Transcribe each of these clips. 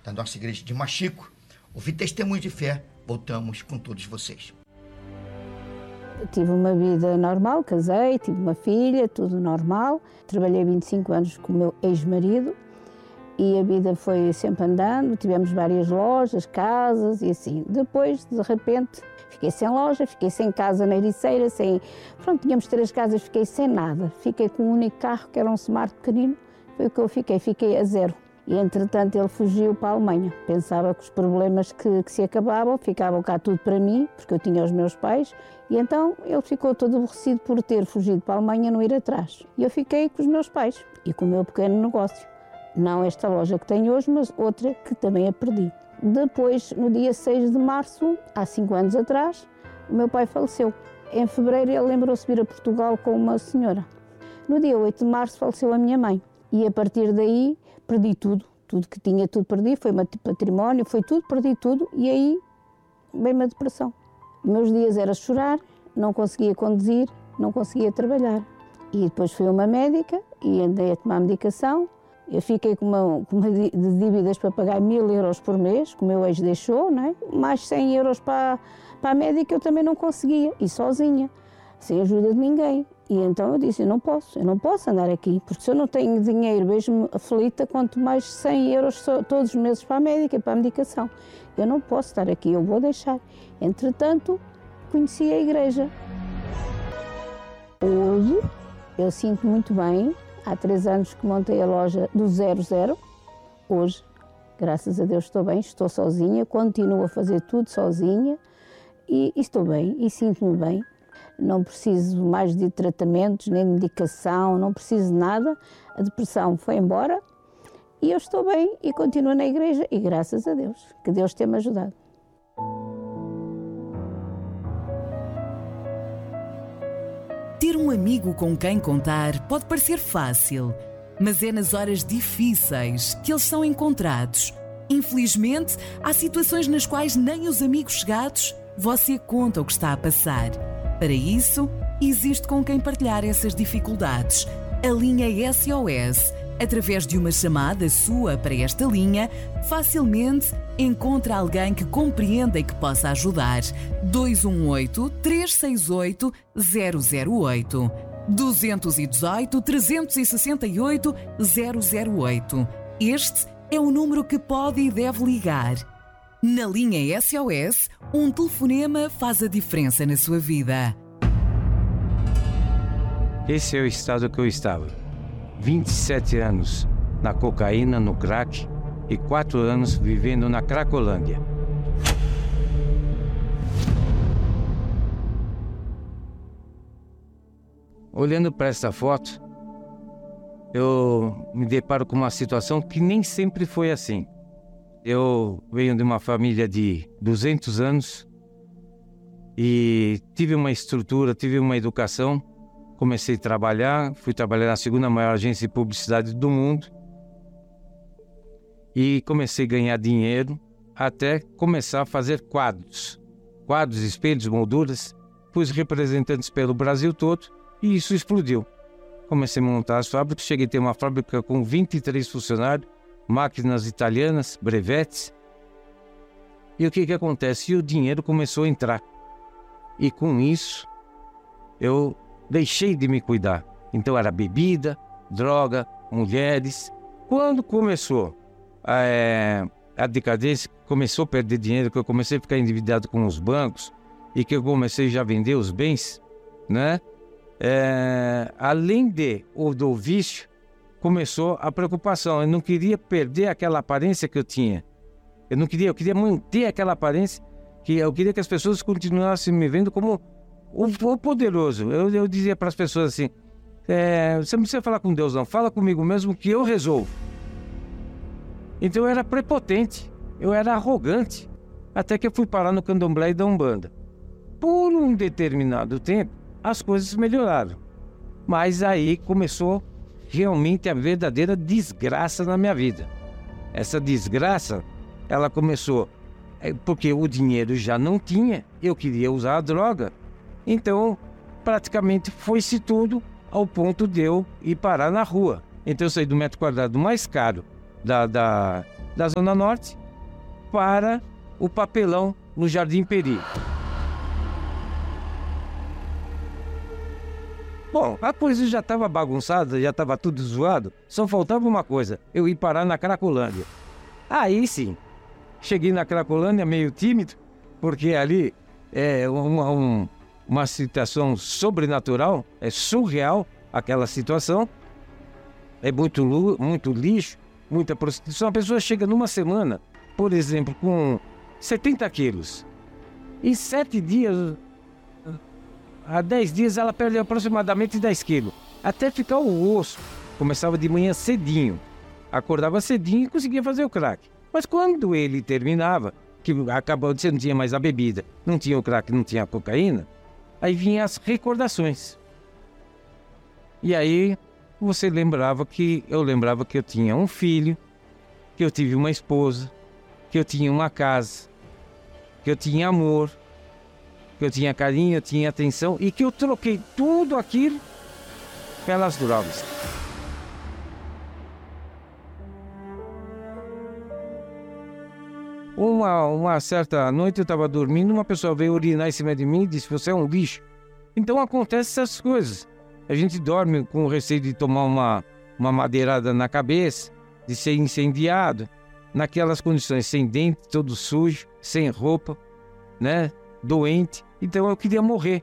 da nossa igreja de Machico, ouvir testemunho de fé. Voltamos com todos vocês. Eu tive uma vida normal, casei, tive uma filha, tudo normal. Trabalhei 25 anos com o meu ex-marido e a vida foi sempre andando. Tivemos várias lojas, casas e assim. Depois, de repente, fiquei sem loja, fiquei sem casa na Ericeira, tínhamos 3 casas, fiquei sem nada. Fiquei com um único carro, que era um Smart pequenino, foi o que eu fiquei a 0. E, entretanto, ele fugiu para a Alemanha. Pensava que os problemas que se acabavam, ficavam cá tudo para mim, porque eu tinha os meus pais. E então ele ficou todo aborrecido por ter fugido para a Alemanha e não ir atrás. E eu fiquei com os meus pais e com o meu pequeno negócio. Não esta loja que tenho hoje, mas outra que também a perdi. Depois, no dia 6 de março, há 5 anos atrás, o meu pai faleceu. Em fevereiro ele lembrou-se de vir a Portugal com uma senhora. No dia 8 de março faleceu a minha mãe. E a partir daí perdi tudo que tinha, tudo perdi, foi meu património, perdi tudo e aí veio-me a depressão. Meus dias era chorar, não conseguia conduzir, não conseguia trabalhar. E depois fui a uma médica e andei a tomar medicação. Eu fiquei com uma de dívidas para pagar 1.000 euros por mês, que o meu ex deixou, não é? Mais 100 euros para a médica eu também não conseguia, e sozinha, sem ajuda de ninguém. E então eu disse, eu não posso andar aqui, porque se eu não tenho dinheiro, vejo-me aflita, quanto mais 100 euros todos os meses para a médica, para a medicação. Eu não posso estar aqui, eu vou deixar. Entretanto, conheci a igreja. Hoje, eu sinto muito bem. Há 3 anos que montei a loja do 00. Hoje, graças a Deus, estou bem, estou sozinha, continuo a fazer tudo sozinha e estou bem e sinto-me bem. Não preciso mais de tratamentos, nem de medicação, não preciso de nada. A depressão foi embora e eu estou bem e continuo na igreja e graças a Deus, que Deus tem-me ajudado. Ter um amigo com quem contar pode parecer fácil, mas é nas horas difíceis que eles são encontrados. Infelizmente, há situações nas quais nem os amigos chegados você conta o que está a passar. Para isso, existe com quem partilhar essas dificuldades. A linha SOS. Através de uma chamada sua para esta linha, facilmente encontra alguém que compreenda e que possa ajudar. 218-368-008. 218-368-008. Este é o número que pode e deve ligar. Na linha SOS, um telefonema faz a diferença na sua vida. Esse é o estado que eu estava. 27 anos na cocaína, no crack, e 4 anos vivendo na Cracolândia. Olhando para essa foto, eu me deparo com uma situação que nem sempre foi assim. Eu venho de uma família de 200 anos e tive uma estrutura, tive uma educação. Comecei a trabalhar, fui trabalhar na segunda maior agência de publicidade do mundo e comecei a ganhar dinheiro até começar a fazer quadros, espelhos, molduras. Pus representantes pelo Brasil todo e isso explodiu. Comecei a montar as fábricas, cheguei a ter uma fábrica com 23 funcionários, máquinas italianas, brevetes. E o que acontece? E o dinheiro começou a entrar. E com isso, eu deixei de me cuidar. Então era bebida, droga, mulheres. Quando começou a decadência, começou a perder dinheiro, que eu comecei a ficar endividado com os bancos e que eu comecei já a vender os bens, né? Além do vício, começou a preocupação. Eu não queria perder aquela aparência que eu tinha. Eu queria manter aquela aparência, que eu queria que as pessoas continuassem me vendo como o poderoso. Eu dizia para as pessoas assim, você não precisa falar com Deus não, fala comigo mesmo que eu resolvo. Então eu era prepotente, eu era arrogante, até que eu fui parar no candomblé e da Umbanda. Por um determinado tempo, as coisas melhoraram. Mas aí começou realmente a verdadeira desgraça na minha vida. Essa desgraça, ela começou porque o dinheiro já não tinha, eu queria usar a droga. Então, praticamente foi-se tudo ao ponto de eu ir parar na rua. Então eu saí do metro quadrado mais caro da Zona Norte para o papelão no Jardim Peri. Bom, a coisa já estava bagunçada, já estava tudo zoado, só faltava uma coisa, eu ir parar na Cracolândia. Aí sim, cheguei na Cracolândia meio tímido, porque ali é uma situação sobrenatural, é surreal aquela situação, é muito lixo, muita prostituição. A pessoa chega numa semana, por exemplo, com 70 quilos, em 7 dias... Há 10 dias ela perde aproximadamente 10 quilos, até ficar o osso. Começava de manhã cedinho, acordava cedinho e conseguia fazer o crack. Mas quando ele terminava, que acabou de ser, não tinha mais a bebida, não tinha o crack, não tinha a cocaína, aí vinham as recordações. E aí eu lembrava que eu tinha um filho, que eu tive uma esposa, que eu tinha uma casa, que eu tinha amor, que eu tinha carinho, eu tinha atenção e que eu troquei tudo aquilo pelas drogas. Uma certa noite eu estava dormindo, uma pessoa veio urinar em cima de mim e disse: você é um lixo. Então acontecem essas coisas. A gente dorme com o receio de tomar uma madeirada na cabeça, de ser incendiado, naquelas condições, sem dente, todo sujo, sem roupa, né? Doente. Então eu queria morrer.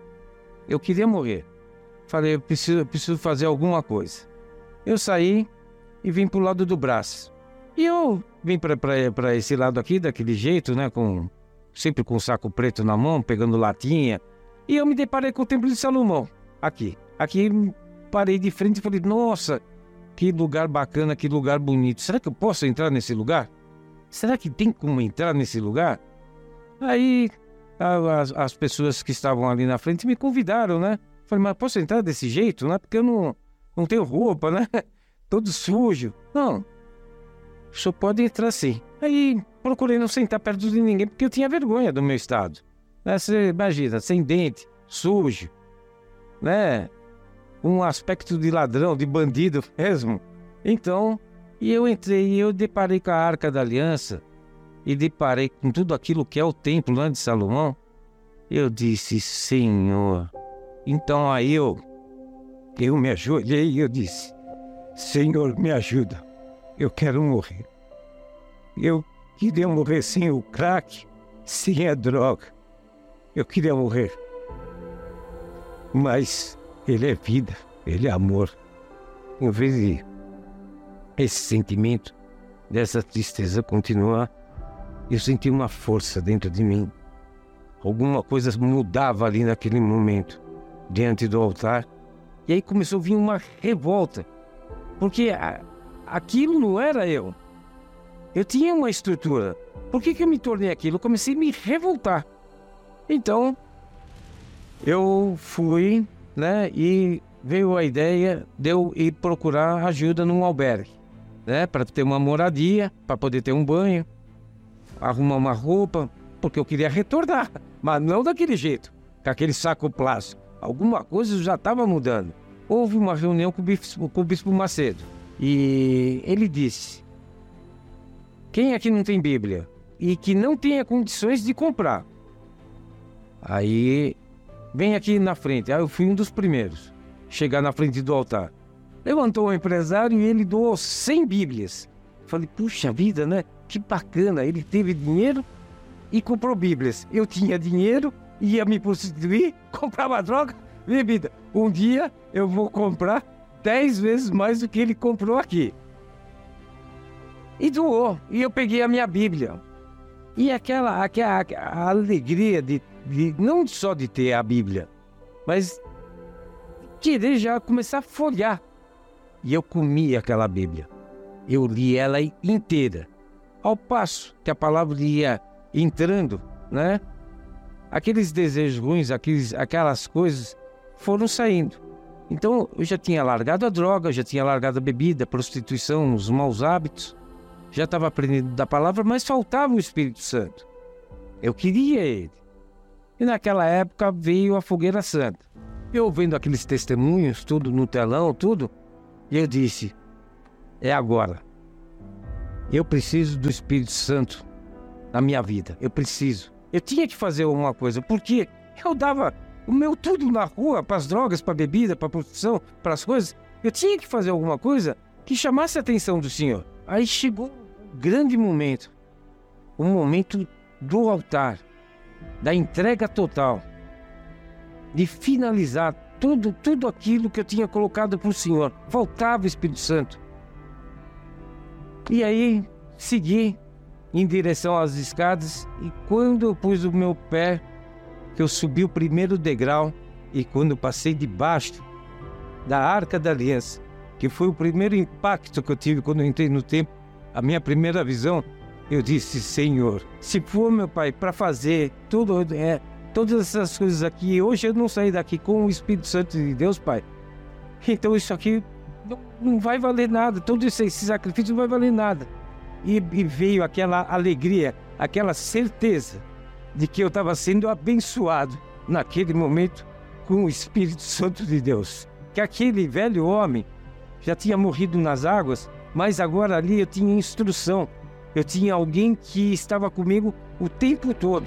Falei, eu preciso fazer alguma coisa. Eu saí e vim pro lado do Brás. E eu vim para esse lado aqui, daquele jeito, né? Sempre com o saco preto na mão, pegando latinha. E eu me deparei com o Templo de Salomão. Aqui parei de frente e falei, nossa, que lugar bacana, que lugar bonito. Será que eu posso entrar nesse lugar? Será que tem como entrar nesse lugar? Aí... As pessoas que estavam ali na frente me convidaram, né? Falei, mas posso entrar desse jeito, né? Porque eu não tenho roupa, né? Todo sujo. Não, só pode entrar sim. Aí procurei não sentar perto de ninguém, porque eu tinha vergonha do meu estado. Né? Você imagina, sem dente, sujo, né? Um aspecto de ladrão, de bandido mesmo. Então, eu entrei e eu deparei com a Arca da Aliança, e deparei com tudo aquilo que é o templo lá de Salomão. Eu disse, Senhor. Então aí eu me ajoelhei e eu disse, Senhor, me ajuda. Eu quero morrer. Eu queria morrer sem o crack, sem a droga. Eu queria morrer. Mas ele é vida, ele é amor. Em vez de esse sentimento, dessa tristeza continuar, eu senti uma força dentro de mim. Alguma coisa mudava ali naquele momento, diante do altar. E aí começou a vir uma revolta. Porque aquilo não era eu. Eu tinha uma estrutura. Por que eu me tornei aquilo? Eu comecei a me revoltar. Então, eu fui, né? E veio a ideia de eu ir procurar ajuda num albergue, né? Para ter uma moradia, para poder ter um banho, arrumar uma roupa, porque eu queria retornar, mas não daquele jeito, com aquele saco plástico. Alguma coisa já estava mudando. Houve uma reunião com o Bispo Macedo e ele disse, quem aqui não tem Bíblia e que não tenha condições de comprar, aí vem aqui na frente. Aí eu fui um dos primeiros chegar na frente do altar. Levantou um empresário e ele doou 100 Bíblias. Falei, puxa vida, né? Que bacana, ele teve dinheiro e comprou Bíblias. Eu tinha dinheiro, ia me prostituir, comprava droga, bebida. Um dia eu vou comprar 10 vezes mais do que ele comprou aqui. E doou, e eu peguei a minha Bíblia. E aquela a alegria de não só de ter a Bíblia, mas querer já começar a folhear. E eu comi aquela Bíblia. Eu li ela inteira. Ao passo que a palavra ia entrando, né? Aqueles desejos ruins, aquelas coisas foram saindo. Então eu já tinha largado a droga, já tinha largado a bebida, a prostituição, os maus hábitos. Já estava aprendendo da palavra, mas faltava o Espírito Santo. Eu queria ele. E naquela época veio a Fogueira Santa. Eu vendo aqueles testemunhos, tudo no telão, tudo, e eu disse, é agora. eu preciso do Espírito Santo na minha vida. Eu preciso. Eu tinha que fazer alguma coisa, porque eu dava o meu tudo na rua, para as drogas, para a bebida, para a prostituição, para as coisas. Eu tinha que fazer alguma coisa que chamasse a atenção do Senhor. Aí chegou um grande momento, o momento do altar, da entrega total, de finalizar tudo aquilo que eu tinha colocado para o Senhor. Faltava o Espírito Santo. E aí, segui em direção às escadas, e quando eu pus o meu pé, que eu subi o primeiro degrau, e quando eu passei debaixo da Arca da Aliança, que foi o primeiro impacto que eu tive quando eu entrei no templo, a minha primeira visão, eu disse: Senhor, se for, meu Pai, para fazer todas essas coisas aqui, hoje eu não saí daqui com o Espírito Santo de Deus, Pai, então isso aqui não vai valer nada, todo esse sacrifício não vai valer nada. E veio aquela alegria, aquela certeza de que eu estava sendo abençoado naquele momento com o Espírito Santo de Deus. Que aquele velho homem já tinha morrido nas águas, mas agora ali eu tinha instrução. Eu tinha alguém que estava comigo o tempo todo.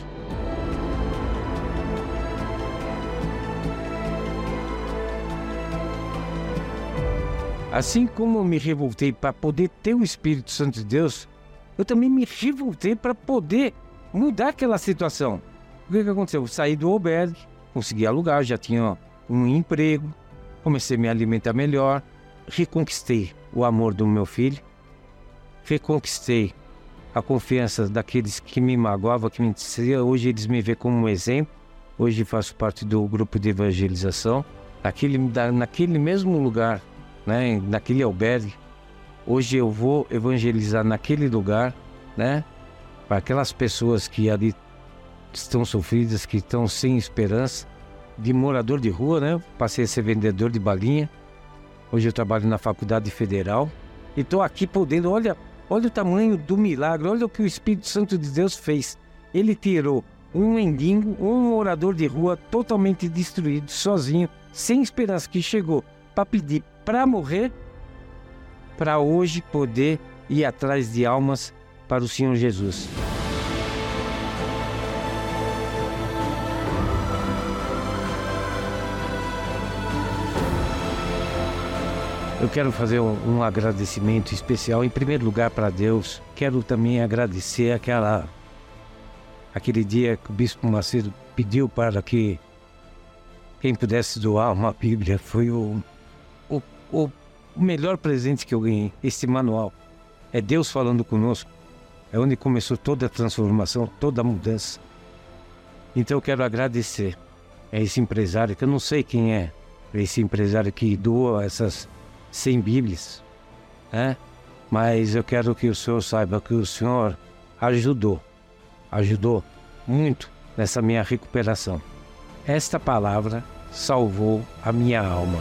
Assim como eu me revoltei para poder ter o Espírito Santo de Deus, eu também me revoltei para poder mudar aquela situação. O que aconteceu? Eu saí do albergue, consegui alugar, já tinha um emprego, comecei a me alimentar melhor, reconquistei o amor do meu filho, reconquistei a confiança daqueles que me magoavam, que me diziam. Hoje eles me veem como um exemplo. Hoje faço parte do grupo de evangelização. Naquele mesmo lugar, né, naquele albergue, hoje eu vou evangelizar naquele lugar, né, para aquelas pessoas que ali estão sofridas, que estão sem esperança, de morador de rua, né? Passei a ser vendedor de balinha. Hoje eu trabalho na Faculdade Federal e estou aqui podendo. Olha o tamanho do milagre, olha o que o Espírito Santo de Deus fez. Ele tirou um mendigo, um morador de rua totalmente destruído, sozinho, sem esperança, que chegou para pedir para morrer, para hoje poder ir atrás de almas para o Senhor Jesus. Eu quero fazer um agradecimento especial, em primeiro lugar, para Deus. Quero também agradecer aquele dia que o Bispo Macedo pediu para que quem pudesse doar uma Bíblia. Foi o melhor presente que eu ganhei, esse manual. É Deus falando conosco. É onde começou toda a transformação, toda a mudança. Então eu quero agradecer a esse empresário, que eu não sei quem é, esse empresário que doa essas 100 Bíblias, né? Mas eu quero que o senhor saiba que o senhor ajudou muito nessa minha recuperação. Esta palavra salvou a minha alma.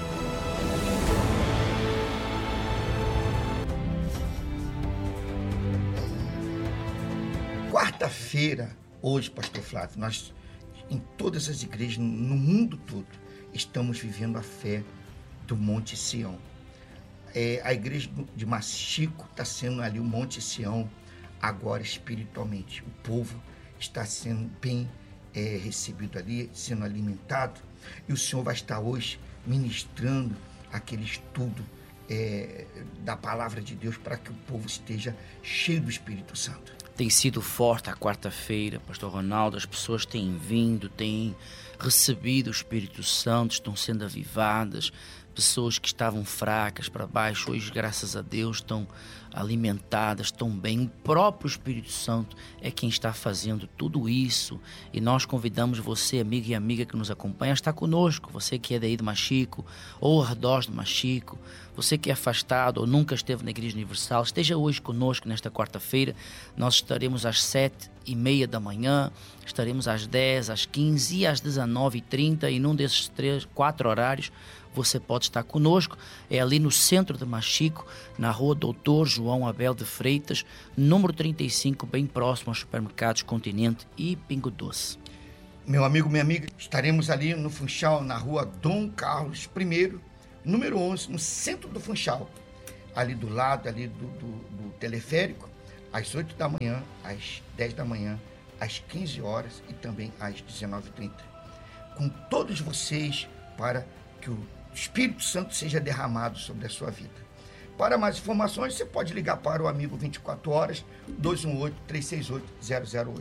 Quarta-feira, hoje, Pastor Flávio, nós, em todas as igrejas, no mundo todo, estamos vivendo a fé do Monte Sião. A igreja de Machico está sendo ali o Monte Sião, agora espiritualmente. O povo está sendo bem recebido ali, sendo alimentado. E o Senhor vai estar hoje ministrando aquele estudo da palavra de Deus para que o povo esteja cheio do Espírito Santo. Tem sido forte a quarta-feira, Pastor Ronaldo. As pessoas têm vindo, têm recebido o Espírito Santo, estão sendo avivadas. Pessoas que estavam fracas para baixo, hoje, graças a Deus, estão alimentadas, estão bem. O próprio Espírito Santo é quem está fazendo tudo isso. E nós convidamos você, amigo e amiga que nos acompanha, a estar conosco. Você que é daí do Machico, ou arredores do Machico, você que é afastado ou nunca esteve na Igreja Universal, esteja hoje conosco nesta quarta-feira. Nós estaremos às 7h30 da manhã, estaremos às 10, às 15 e às 19h30, e num desses 4 horários você pode estar conosco. É ali no centro de Machico, na rua Doutor João Abel de Freitas, número 35, bem próximo aos supermercados Continente e Pingo Doce. Meu amigo, minha amiga, estaremos ali no Funchal, na rua Dom Carlos I, número 11, no centro do Funchal, ali do lado ali do teleférico, às 8 da manhã, às 10 da manhã, às 15 horas e também às 19h30. Com todos vocês, para que o Espírito Santo seja derramado sobre a sua vida. Para mais informações, você pode ligar para o Amigo 24 Horas, 218-368-008.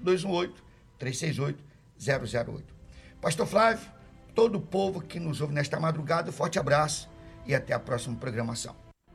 218-368-008. Pastor Flávio, todo o povo que nos ouve nesta madrugada, forte abraço e até a próxima programação.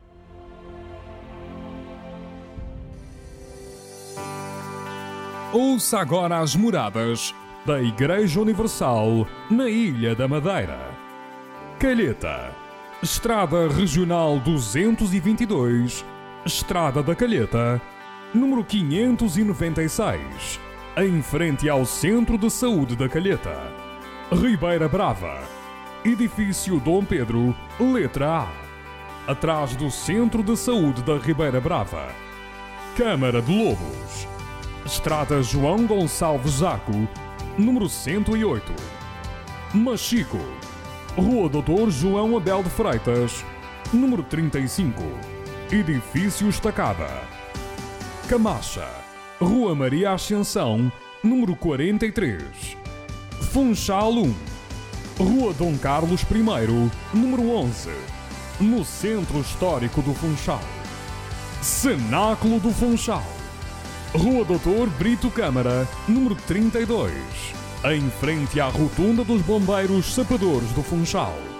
Ouça agora as moradas da Igreja Universal na Ilha da Madeira. Calheta, Estrada Regional 222, Estrada da Calheta, número 596, em frente ao Centro de Saúde da Calheta. Ribeira Brava, Edifício Dom Pedro, letra A, atrás do Centro de Saúde da Ribeira Brava. Câmara de Lobos, Estrada João Gonçalves Zaco, número 108. Machico, Rua Doutor João Abel de Freitas, número 35, Edifício Estacada. Camacha, Rua Maria Ascensão, número 43. Funchal 1, Rua Dom Carlos I, número 11, no Centro Histórico do Funchal. Cenáculo do Funchal, Rua Doutor Brito Câmara, número 32, em frente à Rotunda dos Bombeiros Sapadores do Funchal.